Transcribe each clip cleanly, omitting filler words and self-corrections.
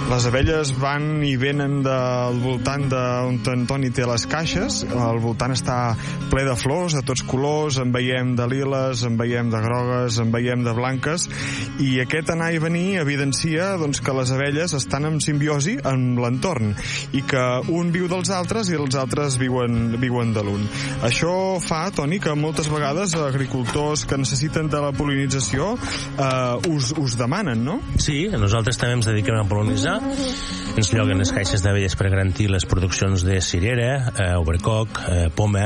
Les abelles van i venen del voltant d'on en Toni té les caixes. Al voltant està ple de flors de tots colors, en veiem de liles, en veiem de grogues, en veiem de blanques, i aquest anar i venir evidencia doncs, que les abelles estan en simbiosi amb l'entorn i que un viu dels altres i els altres viuen de l'un. Això fa, Toni, que moltes vegades agricultors que necessiten de la pol·linització us demanen, no? Sí, nosaltres també ens dediquem a pol·linitzar. Ens lloguen les caixes d'abelles per garantir les produccions de cirera, obercoc, poma,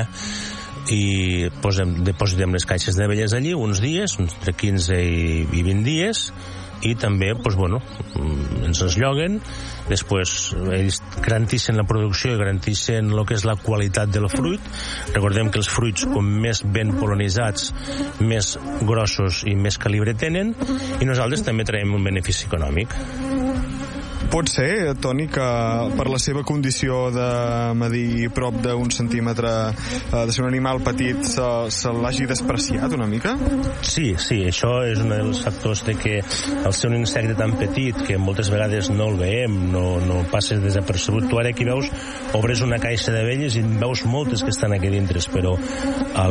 i depositem les caixes d'abelles allí uns dies, entre 15 i 20 dies, i també ens lloguen. Després ells garantixen la producció i garantixen el que és la qualitat del fruit. Recordem que els fruits, com més ben pol·linitzats, més grossos i més calibre tenen, i nosaltres també traiem un benefici econòmic. Pot ser, Toni, que per la seva condició de medir prop d'un centímetre, de ser un animal petit, se l'hagi despreciat una mica? Sí, això és un dels factors de que al ser un insecte tan petit que moltes vegades no el veiem, no passa desapercebut. Tu ara aquí veus, obres una caixa d'abelles i en veus moltes que estan aquí dintre, però a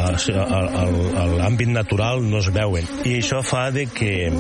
l'àmbit natural no es veuen. I això fa de que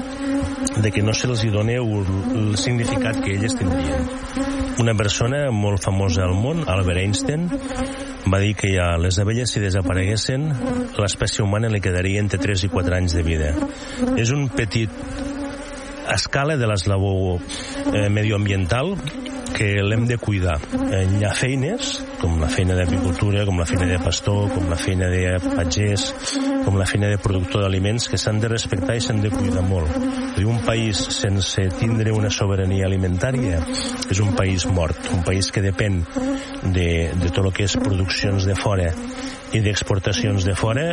no se'ls doneu el significat que elles tindrien. Una persona molt famosa al món, Albert Einstein, va dir que les abelles, si desapareguessin, l'espècie humana li quedaria entre 3 i 4 anys de vida. És un petit escala de l'eslabó medioambiental que l'hem de cuidar. Hi ha feines, com la feina d'agricultura, com la feina de pastor, com la feina de pagès, com la feina de productor d'aliments, que s'han de respectar i s'han de cuidar molt. Un país sense tindre una sobirania alimentària és un país mort, un país que depèn de tot el que és produccions de fora i d'exportacions de fora.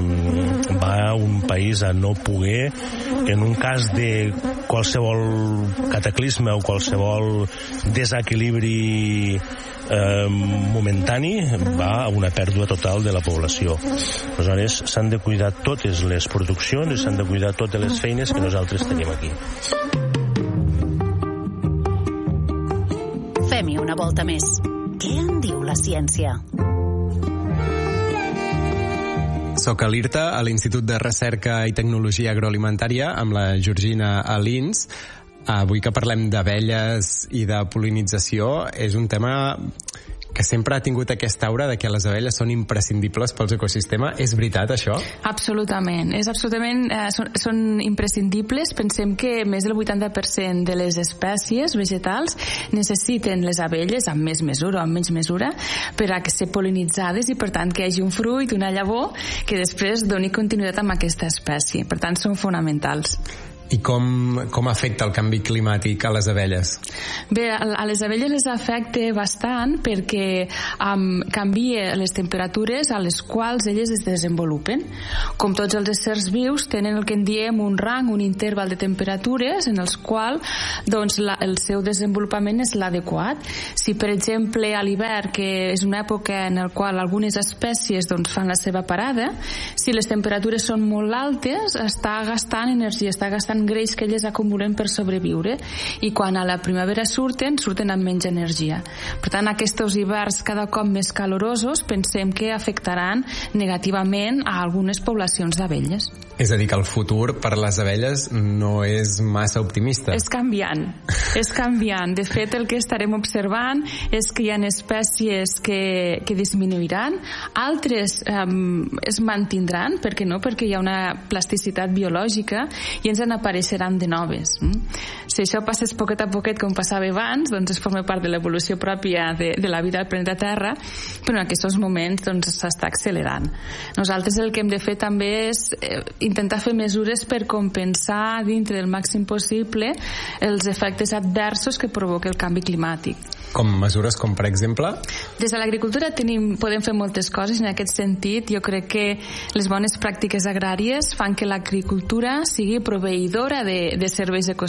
Va un país a no poder, en un cas de qualsevol cataclisme o qualsevol desequilibri momentani, va a una pèrdua total de la població. Aleshores, s'han de cuidar totes les produccions i s'han de cuidar totes les feines que nosaltres tenim aquí. Fem-hi una volta més. Què en diu la ciència? Soc a l'IRTA, a l'Institut de Recerca i Tecnologia Agroalimentària, amb la Georgina Alins. Avui que parlem d'abelles i de pol·linització, és un tema que sempre ha tingut aquesta aura de que les abelles són imprescindibles pels ecosistemes. És veritat, això? Absolutament. Són imprescindibles. Pensem que més del 80% de les espècies vegetals necessiten les abelles, amb més mesura o amb menys mesura, per a ser pol·linitzades i, per tant, que hi hagi un fruit, una llavor, que després doni continuïtat amb aquesta espècie. Per tant, són fonamentals. I com afecta el canvi climàtic a les abelles? Bé, a les abelles les afecta bastant perquè canvia les temperatures a les quals elles es desenvolupen. Com tots els éssers vius, tenen el que en diem un rang, un interval de temperatures en els quals el seu desenvolupament és l'adequat. Si, per exemple, a l'hivern, que és una època en la qual algunes espècies fan la seva parada, si les temperatures són molt altes, està gastant energia, està gastant greix que elles acumulen per sobreviure, i quan a la primavera surten amb menys energia. Per tant, aquests hiverns cada cop més calorosos pensem que afectaran negativament a algunes poblacions d'abelles. És a dir, que el futur per les abelles no és massa optimista. És canviant. De fet, el que estarem observant és que hi ha espècies que disminuiran, altres es mantindran, per què no? Perquè hi ha una plasticitat biològica i ens en apareixeran de noves. Si això passés poquet a poquet com passava abans, doncs es forma part de l'evolució pròpia de la vida al planeta Terra, però en aquests moments s'està accelerant. Nosaltres el que hem de fer també és intentar fer mesures per compensar dintre del màxim possible els efectes adversos que provoca el canvi climàtic. Com mesures com, per exemple? Des de l'agricultura podem fer moltes coses. En aquest sentit, jo crec que les bones pràctiques agràries fan que l'agricultura sigui proveïdora de serveis ecosistèmics.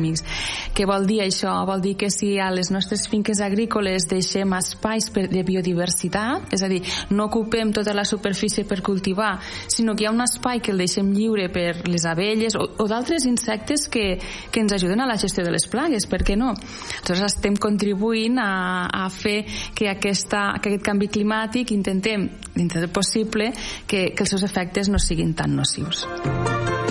tèrmics. Què vol dir això? Vol dir que si a les nostres finques agrícoles deixem espais de biodiversitat, és a dir, no ocupem tota la superfície per cultivar, sinó que hi ha un espai que el deixem lliure per les abelles o d'altres insectes que ens ajuden a la gestió de les plagues, per què no? Llavors estem contribuint a fer que aquest canvi climàtic intentem, dintre del possible, que els seus efectes no siguin tan nocius.